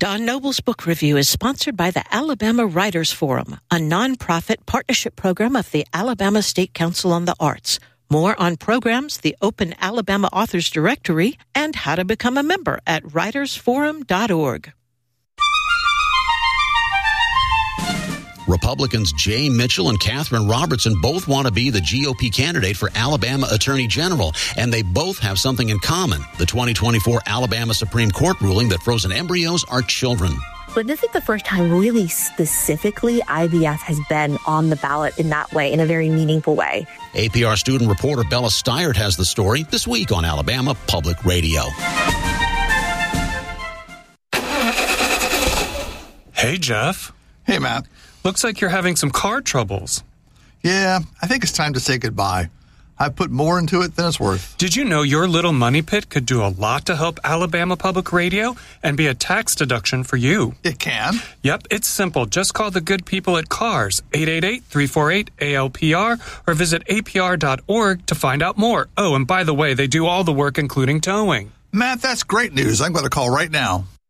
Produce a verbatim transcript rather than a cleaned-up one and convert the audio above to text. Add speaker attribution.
Speaker 1: Don Noble's book review is sponsored by the Alabama Writers Forum, a nonprofit partnership program of the Alabama State Council on the Arts. More on programs, the Open Alabama Authors Directory, and how to become a member at writers forum dot org.
Speaker 2: Republicans Jay Mitchell and Catherine Robertson both want to be the G O P candidate for Alabama Attorney General, and they both have something in common: the twenty twenty-four Alabama Supreme Court ruling that frozen embryos are children.
Speaker 3: But this is the first time really specifically I V F has been on the ballot in that way, in a very meaningful way.
Speaker 2: A P R student reporter Bella Stiert has the story this week on Alabama Public Radio.
Speaker 4: Hey, Jeff.
Speaker 5: Hey, Matt.
Speaker 4: Looks like you're having some car troubles.
Speaker 5: Yeah, I think it's time to say goodbye. I've put more into it than it's worth.
Speaker 4: Did you know your little money pit could do a lot to help Alabama Public Radio and be a tax deduction for you?
Speaker 5: It can?
Speaker 4: Yep, it's simple. Just call the good people at CARS, eight eight eight, three four eight, A L P R, or visit A P R dot org to find out more. Oh, and by the way, they do all the work, including towing.
Speaker 5: Matt, that's great news. I'm going to call right now.